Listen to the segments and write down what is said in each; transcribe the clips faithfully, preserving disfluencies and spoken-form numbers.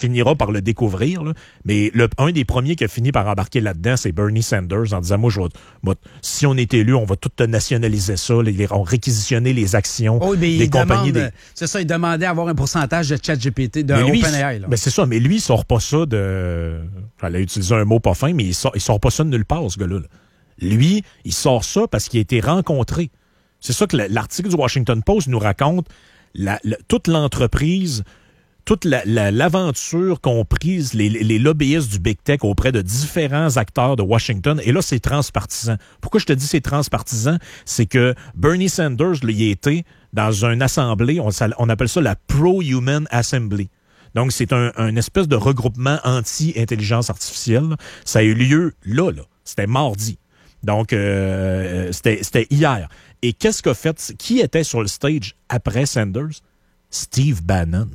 finiras par le découvrir, là. Mais le, un des premiers qui a fini par embarquer là-dedans, c'est Bernie Sanders, en disant, moi, je vais, moi, si on est élu, on va tout nationaliser ça, les, on réquisitionner les actions oh, mais des il compagnies. Demande, des... C'est ça, il demandait avoir un pourcentage de ChatGPT, de OpenAI. Ben c'est ça, mais lui, il sort pas ça de... J'allais utiliser un mot pas fin, mais il sort, il sort pas ça de nulle part, ce gars-là. Là. Lui, il sort ça parce qu'il a été rencontré. C'est ça que l'article du Washington Post nous raconte. La, la, toute l'entreprise, toute la, la, l'aventure qu'ont prise les, les lobbyistes du Big Tech auprès de différents acteurs de Washington. Et là, c'est transpartisan. Pourquoi je te dis c'est transpartisan? C'est que Bernie Sanders, là, il a été dans une assemblée, on, ça, on appelle ça la Pro-Human Assembly. Donc, c'est un, un espèce de regroupement anti-intelligence artificielle. Là. Ça a eu lieu là, là. C'était mardi. Donc, euh, c'était, c'était hier. Et qu'est-ce qu'a fait? Qui était sur le stage après Sanders? Steve Bannon.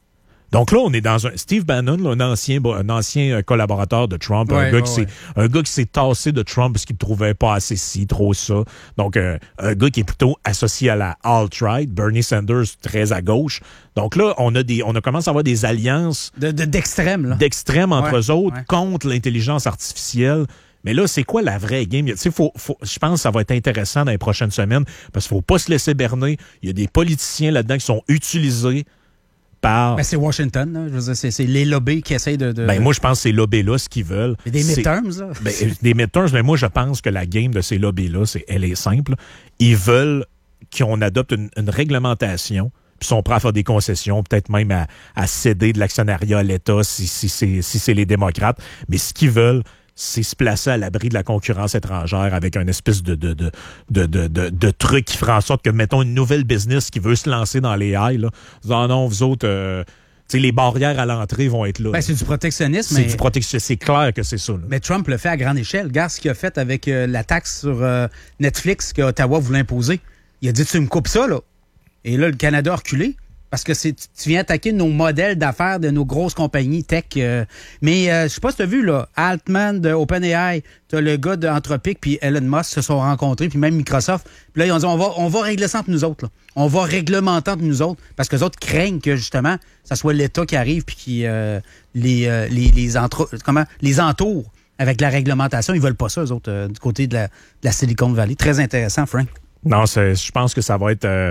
Donc là, on est dans un... Steve Bannon, là, un ancien, un ancien collaborateur de Trump, ouais, un, gars ouais, qui ouais. un gars qui s'est tassé de Trump parce qu'il ne trouvait pas assez ci, trop ça. Donc, euh, un gars qui est plutôt associé à la alt-right, Bernie Sanders, très à gauche. Donc là, on a des, on a commencé à avoir des alliances... De, de, d'extrêmes, là. D'extrêmes entre ouais, eux autres ouais. contre l'intelligence artificielle. Mais là, c'est quoi la vraie game? Tu sais, faut, faut, je pense que ça va être intéressant dans les prochaines semaines parce qu'il ne faut pas se laisser berner. Il y a des politiciens là-dedans qui sont utilisés par... Ben, c'est Washington, là. Je veux dire, c'est, c'est les lobbies qui essayent de... de... Ben, moi, je pense que ces lobbies-là, ce qu'ils veulent... Mais des midterms, là. Ben, des midterms, mais moi, je pense que la game de ces lobbies-là, c'est, elle est simple. Ils veulent qu'on adopte une, une réglementation, puis sont prêts à faire des concessions, peut-être même à, à céder de l'actionnariat à l'État si, si, si, si c'est les démocrates. Mais ce qu'ils veulent, c'est se placer à l'abri de la concurrence étrangère avec un espèce de, de, de, de, de, de, de truc qui fera en sorte que, mettons, une nouvelle business qui veut se lancer dans les haies, là, disant non, vous autres, euh, tu sais, les barrières à l'entrée vont être là. Ben, c'est du protectionnisme. C'est mais... du protectionnisme, c'est clair que c'est ça. Là. Mais Trump le fait à grande échelle. Regarde ce qu'il a fait avec euh, la taxe sur euh, Netflix qu'Ottawa voulait imposer. Il a dit, tu me coupes ça, là. Et là, le Canada a reculé. Parce que c'est, tu viens attaquer nos modèles d'affaires de nos grosses compagnies tech. Euh, mais euh, je sais pas si tu as vu, là, Altman de OpenAI, tu as le gars d'Anthropic puis Elon Musk se sont rencontrés, puis même Microsoft. Puis là, ils ont dit, on va, on va régler ça entre nous autres. Là. On va réglementer entre nous autres. Parce que les autres craignent que, justement, ça soit l'État qui arrive puis qui euh, les, euh, les, les, entre, comment, les entoure avec la réglementation. Ils veulent pas ça, eux autres, euh, du côté de la, de la Silicon Valley. Très intéressant, Frank. Non, c'est, je pense que ça va être... Euh...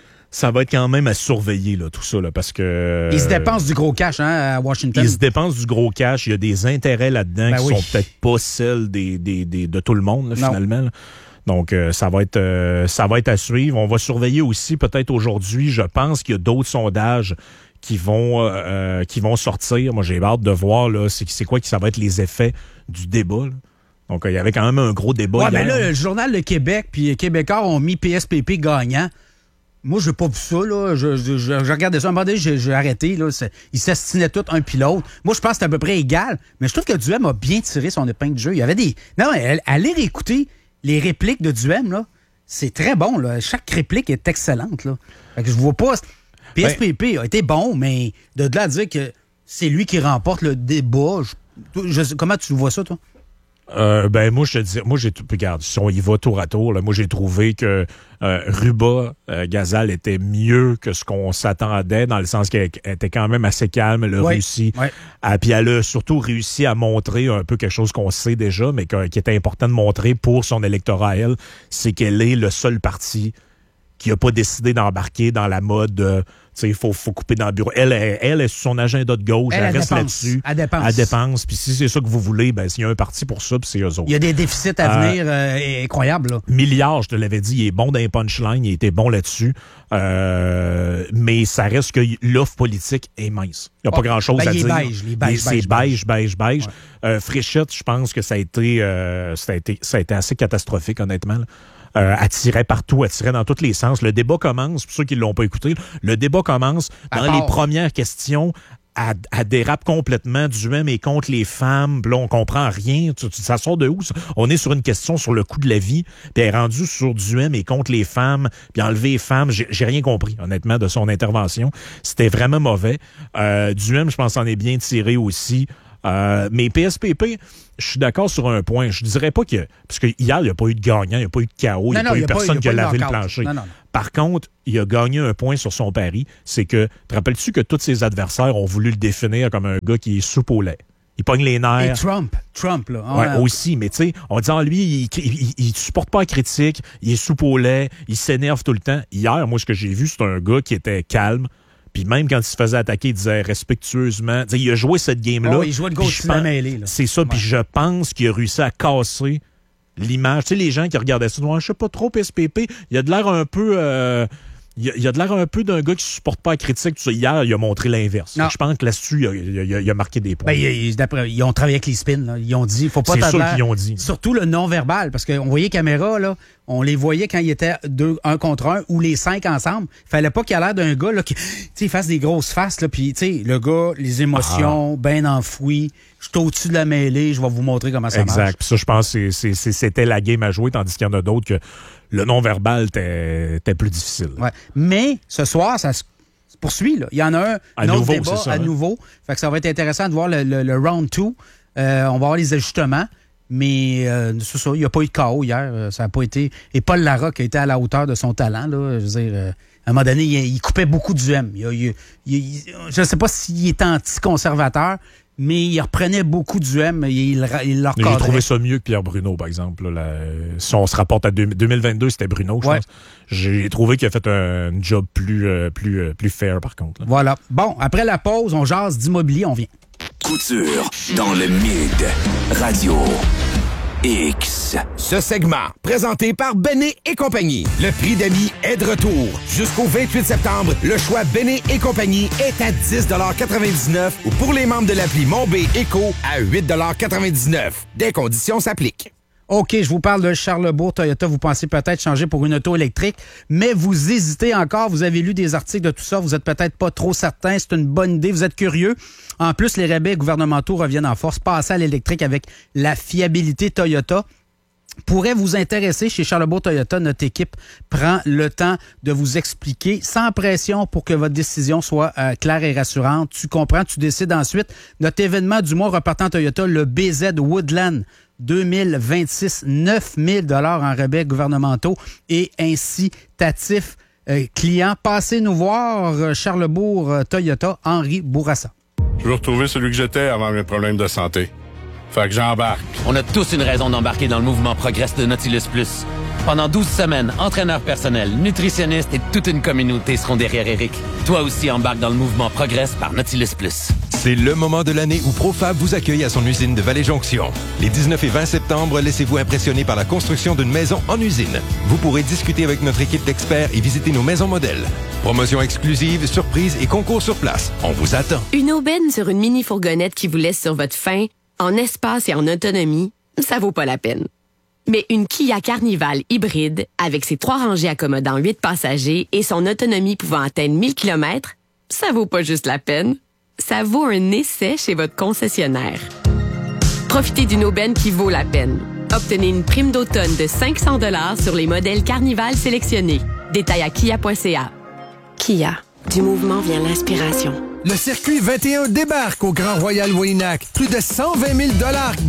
Ça va être quand même à surveiller, là, tout ça, là, parce que... Ils se dépensent du gros cash, hein, à Washington. Ils se dépensent du gros cash. Il y a des intérêts là-dedans ben qui oui. sont peut-être pas celles des, des, des, de tout le monde, là, finalement. Là. Donc, euh, ça va être euh, ça va être à suivre. On va surveiller aussi, peut-être aujourd'hui, je pense qu'il y a d'autres sondages qui vont euh, qui vont sortir. Moi, j'ai hâte de voir, là, c'est, c'est quoi que ça va être les effets du débat, là. Donc, il y avait quand même un gros débat. Ouais, hier. ben là, le Journal Le Québec puis Québécois ont mis P S P P gagnant. Moi, j'ai pas vu ça, là. Je, je, je, je regardais ça. À un moment donné, j'ai, j'ai arrêté, là. C'est, ils s'astinaient tous un puis l'autre. Moi, je pense que c'est à peu près égal. Mais je trouve que Duhem a bien tiré son épingle du jeu. Il y avait des... Non, allez réécouter les répliques de Duhem, là. C'est très bon, là. Chaque réplique est excellente, là. Fait que je vois pas... P S P P ben... a été bon, mais de là à dire que c'est lui qui remporte le débat... Je... Je... Comment tu vois ça, toi? Euh, ben moi je te dis, moi j'ai regarde, si on y va tour à tour, là, moi j'ai trouvé que euh, Ruba euh, Gazal était mieux que ce qu'on s'attendait, dans le sens qu'elle était quand même assez calme, elle a oui, réussi, oui. à, puis elle a surtout réussi à montrer un peu quelque chose qu'on sait déjà, mais que, qui était important de montrer pour son électorat à elle, c'est qu'elle est le seul parti qui n'a pas décidé d'embarquer dans la mode de, tu sais, il faut, faut couper dans le bureau. Elle, elle, elle est sur son agenda de gauche, elle, elle, elle reste dépense. là-dessus. Elle dépense. Elle dépense. Puis si c'est ça que vous voulez, ben s'il y a un parti pour ça, puis c'est eux autres. Il y a des déficits à euh, venir euh, incroyables, là. Milliards, je te l'avais dit, il est bon dans les punchlines, il était bon là-dessus. Euh, mais ça reste que l'offre politique est mince. Il n'y a oh, pas grand-chose ben, à il dire. Est beige, il est beige, c'est beige, beige, beige, beige. Ouais. Euh, Fréchette, je pense que ça a été, euh, ça a été, ça a été assez catastrophique, honnêtement, là. Euh, attirait partout, attirait dans tous les sens. Le débat commence, pour ceux qui ne l'ont pas écouté, le débat commence dans les premières questions. Elle, elle dérape complètement. Duhem est contre les femmes. Là, on comprend rien. Ça sort de où, ça? On est sur une question sur le coût de la vie. Puis elle est rendue sur Duhem est contre les femmes. Puis enlever les femmes. J'ai, j'ai rien compris, honnêtement, de son intervention. C'était vraiment mauvais. Euh, Duhem, je pense, en est bien tiré aussi. Euh, mais P S P P, je suis d'accord sur un point. Je dirais pas que... Parce que hier, il n'y a pas eu de gagnant, il n'y a pas eu de K O, il n'y a non, pas non, eu personne pas, qui a lavé le knockout. plancher. Non, non, non. Par contre, il a gagné un point sur son pari. C'est que, te rappelles-tu que tous ses adversaires ont voulu le définir comme un gars qui est soupe au lait? Il pogne les nerfs. Et Trump, Trump, là. Ouais, Ah, aussi, mais tu sais, on dit en lui, il, il, il supporte pas la critique, il est soupe au lait, il s'énerve tout le temps. Hier, moi, ce que j'ai vu, c'est un gars qui était calme. Puis même quand il se faisait attaquer, il disait respectueusement. T'sais, il a joué cette game-là. Oh, il jouait de gauche de mêlée. C'est ça, ouais. Puis je pense qu'il a réussi à casser l'image. Tu sais, les gens qui regardaient ça, je sais pas trop, P S P P, il a de l'air un peu... Euh, il, a, il a de l'air un peu d'un gars qui supporte pas la critique. Tout ça. Hier, il a montré l'inverse. Je pense que là-dessus, il a, il a, il a marqué des points. Ben, il, d'après, ils ont travaillé avec les spins. Là. Ils ont dit, faut pas C'est sûr qu'ils ont dit. Surtout le non-verbal, parce qu'on voyait caméra, là, on les voyait quand ils étaient deux, un contre un ou les cinq ensemble. Fallait pas qu'il ait l'air d'un gars là, qui fasse des grosses faces. Là, puis, le gars, les émotions, ah. bien enfouies. Je suis au-dessus de la mêlée, je vais vous montrer comment ça exact. marche. Exact. Puis ça, je pense que c'est, c'est, c'était la game à jouer, tandis qu'il y en a d'autres que le non-verbal était, était plus difficile. Ouais. Mais ce soir, ça se poursuit. Là. Il y en a un, à un autre nouveau, débat ça, à hein? nouveau. Fait que ça va être intéressant de voir le, le, le round deux. Euh, on va voir les ajustements. Mais euh, c'est ça, il n'y a pas eu de K O hier. Ça n'a pas été. Et Paul Larocque a été à la hauteur de son talent. Là. Je veux dire, euh, à un moment donné, il, il coupait beaucoup du M. Il, il, il, il, je ne sais pas s'il est anti-conservateur, mais il reprenait beaucoup du M. Il, il, il leur J'ai trouvé ça mieux que Pierre Bruno, par exemple. Là, la, si on se rapporte à deux, deux mille vingt-deux, c'était Bruno, je ouais. pense. J'ai trouvé qu'il a fait un, un job plus, euh, plus, euh, plus fair, par contre. Là. Voilà. Bon, après la pause, on jase d'immobilier, on vient. Couture dans le Mid Radio X. Ce segment, présenté par Bennet et compagnie. Le prix d'amis est de retour. Jusqu'au vingt-huit septembre, le choix Bennet et compagnie est à dix quatre-vingt-dix-neuf ou pour les membres de l'appli Mon B Éco à huit quatre-vingt-dix-neuf. Des conditions s'appliquent. OK, je vous parle de Charlesbourg Toyota. Vous pensez peut-être changer pour une auto électrique, mais vous hésitez encore. Vous avez lu des articles de tout ça. Vous êtes peut-être pas trop certain. C'est une bonne idée. Vous êtes curieux. En plus, les rabais gouvernementaux reviennent en force. Passez à l'électrique avec la fiabilité Toyota pourrait vous intéresser. Chez Charlesbourg Toyota, notre équipe prend le temps de vous expliquer sans pression pour que votre décision soit euh, claire et rassurante. Tu comprends, tu décides ensuite. Notre événement du mois repartant Toyota, le B Z Woodland deux mille vingt-six, neuf mille dollars en rabais gouvernementaux et incitatifs euh, clients. Passez nous voir, euh, Charlesbourg euh, Toyota, Henri Bourassa. Je veux retrouver celui que j'étais avant mes problèmes de santé. Fait que j'embarque. On a tous une raison d'embarquer dans le mouvement Progress de Nautilus Plus. Pendant douze semaines, entraîneurs personnels, nutritionnistes et toute une communauté seront derrière Eric. Toi aussi embarque dans le mouvement Progress par Nautilus Plus. C'est le moment de l'année où Profab vous accueille à son usine de Vallée-Jonction. Les dix-neuf et vingt septembre, laissez-vous impressionner par la construction d'une maison en usine. Vous pourrez discuter avec notre équipe d'experts et visiter nos maisons modèles. Promotions exclusives, surprises et concours sur place. On vous attend. Une aubaine sur une mini-fourgonnette qui vous laisse sur votre faim, en espace et en autonomie, ça vaut pas la peine. Mais une Kia Carnival hybride, avec ses trois rangées accommodant huit passagers et son autonomie pouvant atteindre mille kilomètres, ça vaut pas juste la peine. Ça vaut un essai chez votre concessionnaire. Profitez d'une aubaine qui vaut la peine. Obtenez une prime d'automne de cinq cents dollars sur les modèles Carnival sélectionnés. Détail à kia point c a. Kia. Du mouvement vient l'inspiration. Le circuit vingt et un débarque au Grand Royal Waynac. Plus de cent vingt mille dollars